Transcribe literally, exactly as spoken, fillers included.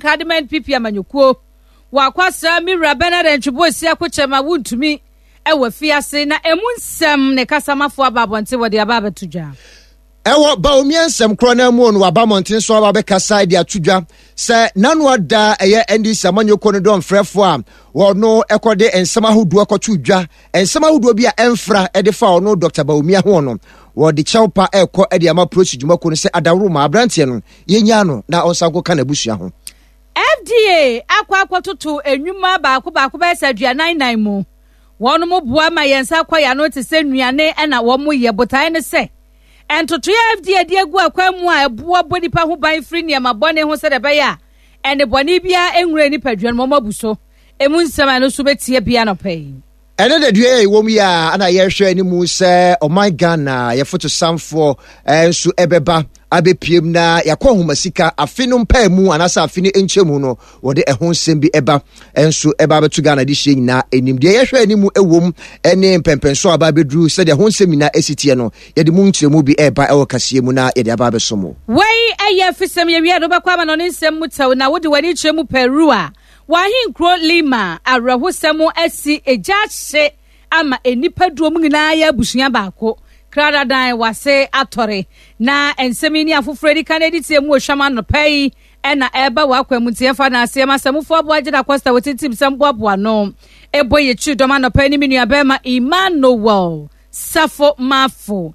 Kadiment P P Amanyuko. Wakwasa Mira Benard Chubo Siakuchema Wuntumi. Ewe fiase na emunsem ne kasamafo ababonte wode ababa tudwa. Ewo ba omiansem kro na mu no abamonten so aba bekasa de atudwa se nanu ada eye endi samanyoko no don frefo a wo no ekode ensema hodo ekotudwa ensema hodo bi a emfra e de fa ono Doctor Baumia ho no wo de chewpa ekọ e de ama proceed dwumako no se adawroma abrantie no yenya no na onsanko kana busua ho. F D A akwa akwototo enwuma baako baako ba sadua ninety-nine mu wono mo boa ma yensa kwaya no te se nuane e na wo mo ye botae ne se entoto F D A de agu akwamu a eboa bonipa ho ban free ne ma bone ho se de be ya ene bone bia enwure ni padwan mo mabuso emu nsema no so betie bia no pay ene de due e wom ya ana ye hwe ni mu se oh my Ghana ye foto samfo enso ebeba abepiem na yakọ homasika afinu mpa mu anasa afinu enchemu no wode ehon sem bi eba enso eba betu Ghana di hye nyina enim de ye hwe animu ewom ene mpempenso aba bedru se de ehon sem nyina esitie no ye de mu nkyeremu bi eba ewo kase mu na ye de aba besomo wei eye fisem ye wi do bakwa ma no nsem mutaw na wode wani kyeremu Peru a wahin kro Lima arahosemu asi ejahye ama enipa duom nyina ya busuya baako kradadan wase atore na ensemini afufredi kanediti emu ohwama no pai ena eba wakwamutie fa na ase masamufo aboagida Costa wotitim sembo aboa no eboye chi doma no pai ni minu abema Emmanuel Safo Mafo